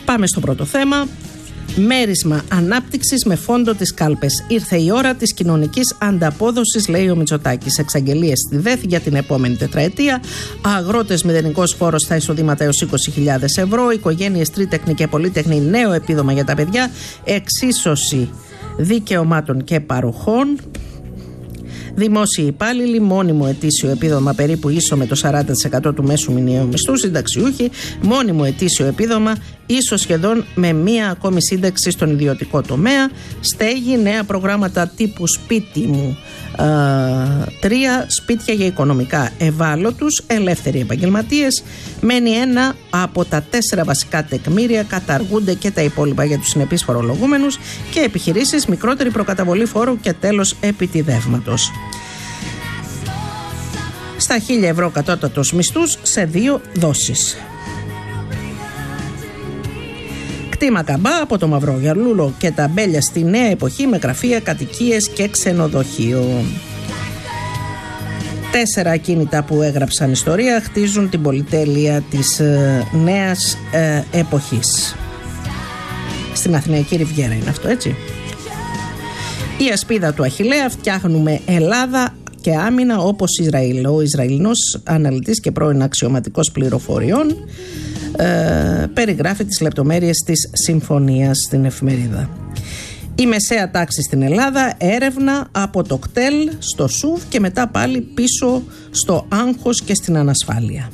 Πάμε στο πρώτο θέμα. Μέρισμα ανάπτυξης με φόντο τις κάλπες. Ήρθε η ώρα της κοινωνικής ανταπόδοσης, λέει ο Μητσοτάκης. Εξαγγελίες στη ΔΕΘ για την επόμενη τετραετία. Αγρότες μηδενικός φόρος στα εισοδήματα έως 20.000 ευρώ. Οικογένειες τρίτεχνη και πολύτεχνη, νέο επίδομα για τα παιδιά. Εξίσωση δικαιωμάτων και παροχών. Δημόσιοι υπάλληλοι, μόνιμο ετήσιο επίδομα περίπου ίσο με το 40% του μέσου μηνιαίου μισθού. Συνταξιούχοι, μόνιμο ετήσιο επίδομα ίσο σχεδόν με μία ακόμη σύνταξη στον ιδιωτικό τομέα. Στέγη, νέα προγράμματα τύπου σπίτι μου 3, σπίτια για οικονομικά ευάλωτους, ελεύθεροι επαγγελματίες. Μένει ένα από τα 4 βασικά τεκμήρια, καταργούνται και τα υπόλοιπα για τους συνεπείς φορολογούμενους και επιχειρήσεις, μικρότερη προκαταβολή φόρου και τέλος επιτιδεύματος. Στα 1.000 ευρώ κατώτατος μισθούς σε 2 δόσεις. Κτήμα Καμπά από το Μαυρογιαλούλο και τα Μπέλια στη νέα εποχή με γραφεία, κατοικίες και ξενοδοχείο. 4 ακίνητα που έγραψαν ιστορία χτίζουν την πολυτέλεια της νέας εποχής. Στην Αθηναϊκή Ριβιέρα είναι αυτό, έτσι. Η ασπίδα του Αχιλλέα, φτιάχνουμε Ελλάδα και άμυνα όπως Ισραήλ. Ο Ισραηλινός αναλυτής και πρώην αξιωματικός πληροφοριών περιγράφει τις λεπτομέρειες της συμφωνίας στην εφημερίδα. Η μεσαία τάξη στην Ελλάδα, έρευνα από το κτέλ στο ΣΟΥΒ και μετά πάλι πίσω στο άγχος και στην ανασφάλεια.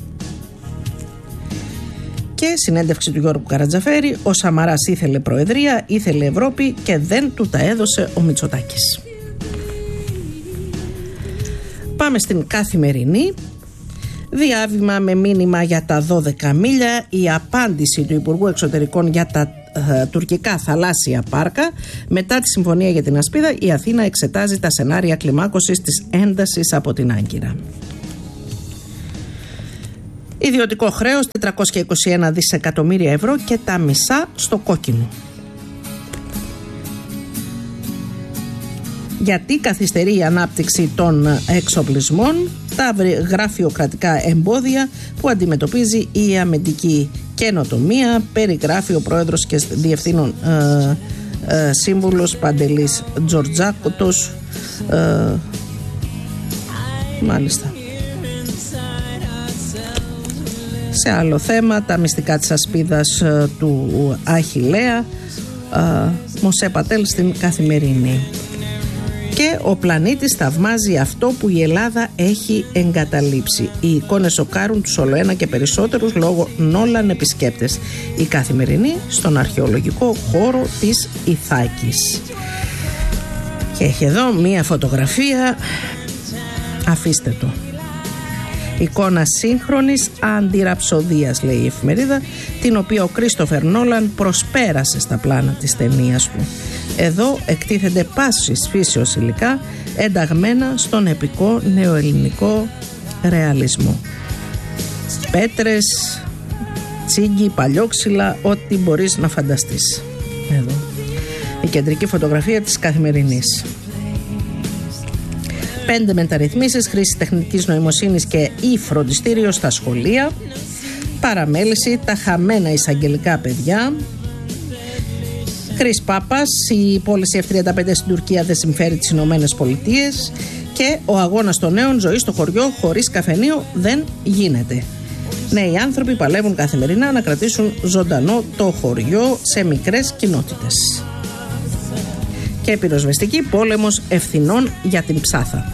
Και συνέντευξη του Γιώργου Καρατζαφέρη, ο Σαμαράς ήθελε προεδρία, ήθελε Ευρώπη και δεν του τα έδωσε ο Μητσοτάκης. Πάμε στην Καθημερινή. Διάβημα με μήνυμα για τα 12 μίλια, η απάντηση του Υπουργού Εξωτερικών για τα τουρκικά θαλάσσια πάρκα. Μετά τη συμφωνία για την ασπίδα, η Αθήνα εξετάζει τα σενάρια κλιμάκωσης της έντασης από την Άγκυρα. Ιδιωτικό χρέος 421 δισεκατομμύρια ευρώ και τα μισά στο κόκκινο. Γιατί καθυστερεί η ανάπτυξη των εξοπλισμών, τα γραφειοκρατικά εμπόδια που αντιμετωπίζει η αμυντική καινοτομία, περιγράφει ο πρόεδρος και διευθύνων σύμβουλος Παντελής Τζορτζάκοτος. Μάλιστα. Σε άλλο θέμα, τα μυστικά της ασπίδας του Αχιλλέα, Μωσέ Πατέλ στην Καθημερινή. Και ο πλανήτης θαυμάζει αυτό που η Ελλάδα έχει εγκαταλείψει. Οι εικόνες σοκάρουν τους ολοένα και περισσότερους λόγω Νόλαν επισκέπτες. Η Καθημερινή στον αρχαιολογικό χώρο της Ιθάκης. Και έχει εδώ μία φωτογραφία, αφήστε το. Εικόνα σύγχρονης αντιραψοδίας, λέει η εφημερίδα, την οποία ο Κρίστοφερ Νόλαν προσπέρασε στα πλάνα της ταινίας του. Εδώ εκτίθενται πάσης φύσεως υλικά ενταγμένα στον επικό νεοελληνικό ρεαλισμό. Πέτρες, τσίγκι, παλιόξυλα, ό,τι μπορείς να φανταστείς. Εδώ. Η κεντρική φωτογραφία της Καθημερινής. 5 μεταρρυθμίσεις, χρήση τεχνητής νοημοσύνης και φροντιστήριο στα σχολεία. Παραμέληση, τα χαμένα εισαγγελικά παιδιά. Χρης Πάπας, η πώληση F-35 στην Τουρκία δεν συμφέρει τις Ηνωμένες Πολιτείες. Και ο αγώνας των νέων, ζωή στο χωριό χωρίς καφενείο δεν γίνεται. Νέοι άνθρωποι παλεύουν καθημερινά να κρατήσουν ζωντανό το χωριό σε μικρές κοινότητες. Και πυροσβεστική, πόλεμος ευθυνών για την Ψάθα.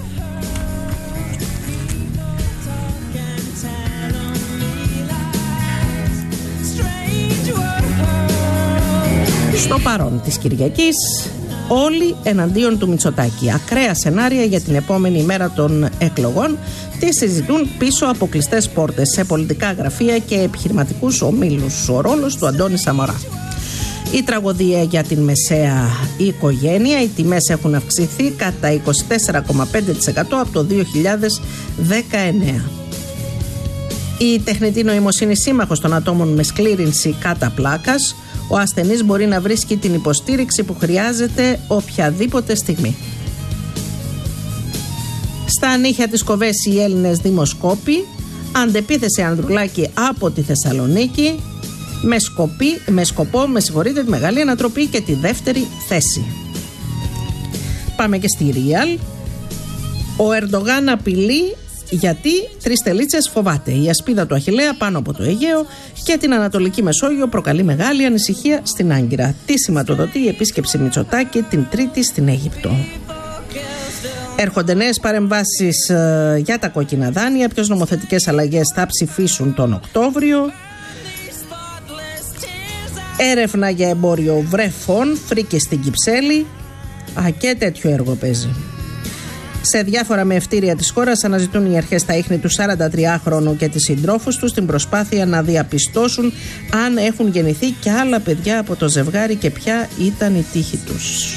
Στο παρόν της Κυριακής, όλοι εναντίον του Μητσοτάκη. Ακραία σενάρια για την επόμενη μέρα των εκλογών τι συζητούν πίσω από κλειστές πόρτες σε πολιτικά γραφεία και επιχειρηματικούς ομίλους. Ο ρόλος του Αντώνη Σαμαρά. Η τραγωδία για την μεσαία οικογένεια. Οι τιμές έχουν αυξηθεί κατά 24,5% από το 2019. Η τεχνητή νοημοσύνη σύμμαχος των ατόμων με σκλήρυνση κατά πλάκας. Ο ασθενής μπορεί να βρίσκει την υποστήριξη που χρειάζεται οποιαδήποτε στιγμή. Στα νύχια της Κοβέση οι Έλληνες δημοσκόποι. Αντεπίθεση Ανδρουλάκη από τη Θεσσαλονίκη. με σκοπό τη μεγάλη ανατροπή και τη δεύτερη θέση. Πάμε και στη Real. Ο Ερντογάν απειλεί γιατί 3 τελίτσες φοβάται. Η ασπίδα του Αχιλλέα πάνω από το Αιγαίο και την Ανατολική Μεσόγειο προκαλεί μεγάλη ανησυχία στην Άγκυρα. Τι σηματοδοτεί η επίσκεψη Μητσοτάκη την Τρίτη στην Αίγυπτο. Έρχονται νέες παρεμβάσεις για τα κόκκινα δάνεια. Ποιες νομοθετικές αλλαγές θα ψηφίσουν τον Οκτώβριο. Έρευνα για εμπόριο βρέφων, φρίκες στην Κυψέλη. Και τέτοιο έργο παίζει. Σε διάφορα μευτήρια της χώρας αναζητούν οι αρχές τα ίχνη του 43χρονου και της συντρόφους του στην προσπάθεια να διαπιστώσουν αν έχουν γεννηθεί και άλλα παιδιά από το ζευγάρι και ποια ήταν η τύχη τους.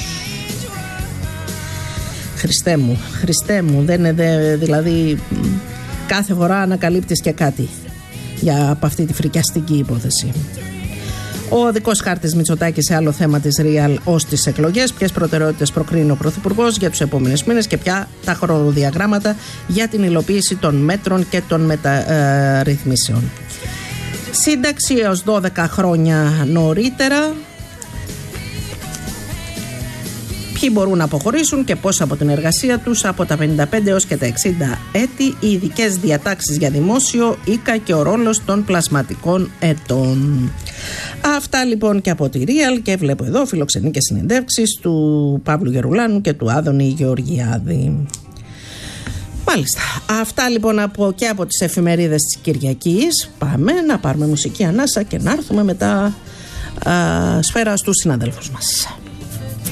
Χριστέ μου, δεν είναι δηλαδή κάθε φορά ανακαλύπτεις και κάτι από αυτή τη φρικιαστική υπόθεση. Ο δικός χάρτης Μητσοτάκη σε άλλο θέμα της Real ως τις εκλογές. Ποιες προτεραιότητες προκρίνει ο Πρωθυπουργός για τους επόμενους μήνες και ποια τα χρονοδιαγράμματα για την υλοποίηση των μέτρων και των μεταρρυθμίσεων. Σύνταξη έως 12 χρόνια νωρίτερα. Ποιοι μπορούν να αποχωρήσουν και πώς από την εργασία τους από τα 55 έως και τα 60 έτη. Οι ειδικές διατάξεις για δημόσιο οίκα και ο ρόλος των πλασματικών ετών. Αυτά λοιπόν και από τη Real, και βλέπω εδώ φιλοξενεί και συνεντεύξεις του Παύλου Γερουλάνου και του Άδωνη Γεωργιάδη. Μάλιστα. Αυτά λοιπόν και από τις εφημερίδες της Κυριακής. Πάμε να πάρουμε μουσική ανάσα και να έρθουμε μετά σφαίρα στους συναδέλφους μας.